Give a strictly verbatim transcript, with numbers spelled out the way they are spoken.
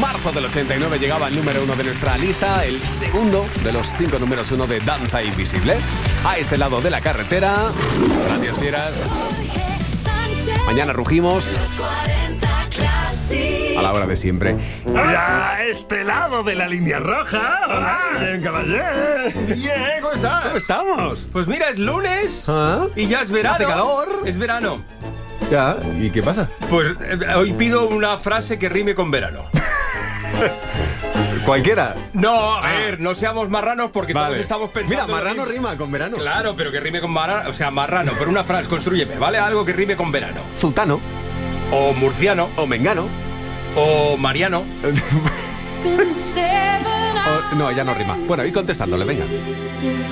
marzo del ochenta y nueve llegaba el número uno de nuestra lista, el segundo de los cinco números uno de Danza Invisible. A este lado de la carretera, gracias fieras. Mañana rugimos a la hora de siempre. ¡A este lado de la línea roja! ¡Hola! Bien, caballero. Bien, ¿cómo estás? ¿Cómo estamos? Pues mira, es lunes ¿Ah? y ya es verano. Hace calor. Es verano. Ya, ¿y qué pasa? Pues eh, hoy pido una frase que rime con verano. Cualquiera. No, a ver, no seamos marranos porque Vale. todos estamos pensando... Mira, marrano en lo mismo. rima con verano. Claro, pero que rime con marrano. O sea, marrano, pero una frase, constrúyeme, ¿vale? Algo que rime con verano. Sultano. O murciano. O mengano. O mariano. O- no, ya no rima. Bueno, y contestándole, venga.